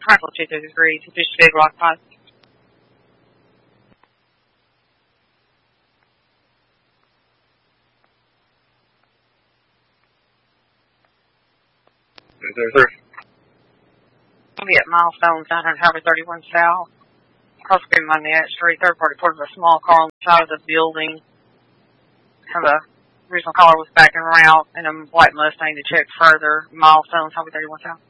Chrysler 233, 250 Rock 5. I'll be at Milestones 900 Highway 31 South. Cross Green Monet Street. Third party reported a small car on the side of the building. The original caller was backing around in a white Mustang to check further. Milestones Highway 31 South.